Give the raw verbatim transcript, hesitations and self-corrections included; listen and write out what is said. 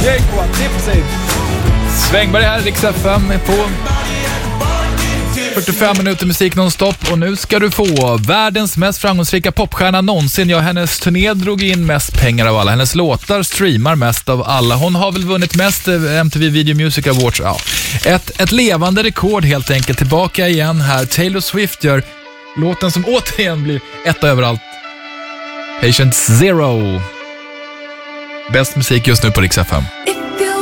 Jake Tipsy. Svängberg här, Rix F M är på fyrtiofem minuter musik nonstop. Och nu ska du få världens mest framgångsrika popstjärna någonsin. Ja, hennes turné drog in mest pengar av alla. Hennes låtar streamar mest av alla. Hon har väl vunnit mest M T V Video Music Awards. Ja. Ett, ett levande rekord helt enkelt. Tillbaka igen här. Taylor Swift gör låten som återigen blir etta överallt. Patient Zero. Bäst musik just nu på Rix F M.